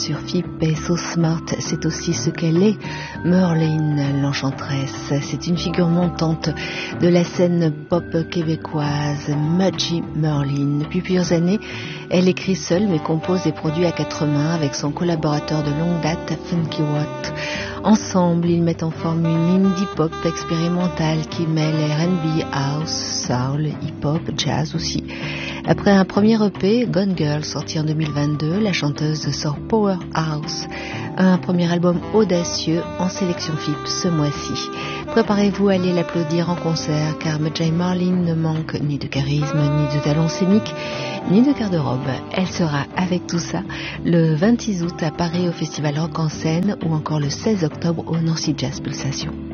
sur Phippe et So Smart, c'est aussi ce qu'elle est, Merlin, l'enchanteresse. C'est une figure montante de la scène pop québécoise, Mudgy Merlin. Depuis plusieurs années, elle écrit seule mais compose et produit à quatre mains avec son collaborateur de longue date, Funky Watt. Ensemble, ils mettent en forme une indie pop expérimentale qui mêle R&B, house, soul, hip-hop, jazz aussi. Après un premier EP, Gone Girl, sorti en 2022, la chanteuse sort Powerhouse, un premier album audacieux en sélection Phippe ce mois-ci. Préparez-vous à aller l'applaudir en concert car Mudgy Merlin ne manque ni de charisme, ni de talent scénique, ni de garde-robe. Elle sera avec tout ça le 26 août à Paris au Festival Rock en Scène ou encore le 16 octobre au Nancy Jazz Pulsation.